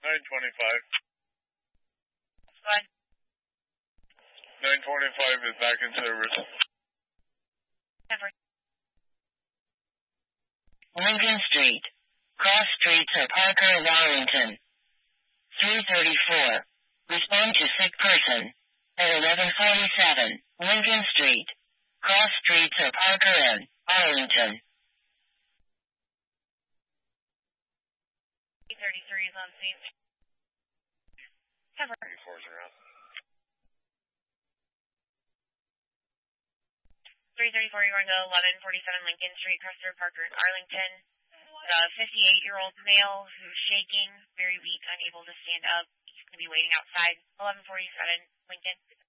925. What? 925 is back in service. Never. Lincoln Street. Cross streets at Parker and Arlington. 334. Respond to sick person. At 1147. Lincoln Street. Cross streets at Parker and Arlington. 833 is on scene. Never. 34's around. 334, you're going to 1147 Lincoln Street, Custer Parker in Arlington. 58-year-old male who's shaking, very weak, unable to stand up. He's going to be waiting outside. 1147 Lincoln.